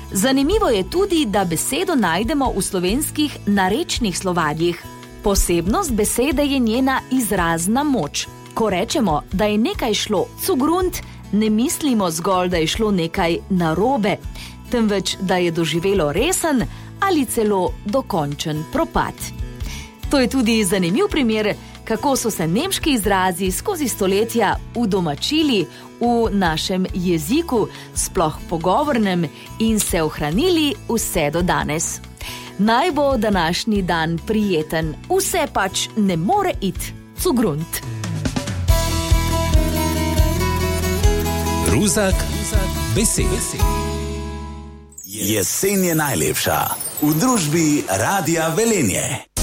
Zanimivo je tudi, da besedo najdemo v slovenskih narečnih slovarjih. Posebnost besede je njena izrazna moč. Ko rečemo, da je nekaj šlo cugrunt, ne mislimo zgolj, da je šlo nekaj narobe, temveč, da je doživelo resen ali celo dokončen propad. To je tudi zanimiv primer, kako so se nemški izrazi skozi stoletja udomačili v našem jeziku, sploh pogovornem, in se ohranili vse do danes. Naj bo današnji dan prijeten, vse pač ne more iti cugrunt. Ruzak besed. Jesen je najlepša v družbi Radia Velenje.